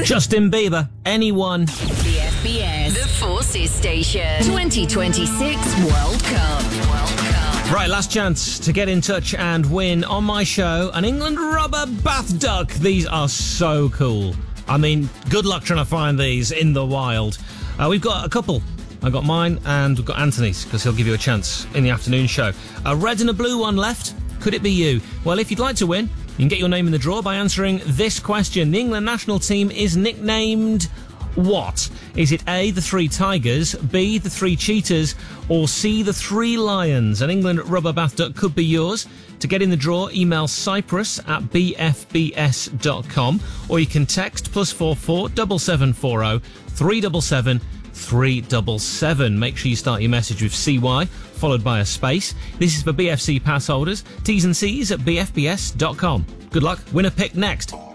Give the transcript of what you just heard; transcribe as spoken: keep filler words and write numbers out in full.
Justin Bieber, anyone. B F B S, the Forces Station. twenty twenty-six World Cup. World Cup. Right, last chance to get in touch and win on my show an England rubber bath duck. These are so cool. I mean, good luck trying to find these in the wild. Uh, we've got a couple. I've got mine and we've got Anthony's, because he'll give you a chance in the afternoon show. A red and a blue one left. Could it be you? Well, if you'd like to win, you can get your name in the draw by answering this question. The England national team is nicknamed what? Is it A, the Three Tigers, B, the Three Cheetahs, or C, the Three Lions? An England rubber bath duck could be yours. To get in the draw, email cyprus at b f b s dot com, or you can text plus four four seven seven four zero three seven seven three seven seven. Make sure you start your message with C Y, followed by a space. This is for B F C pass holders. T's and C's at b f b s dot com. Good luck. Winner pick next.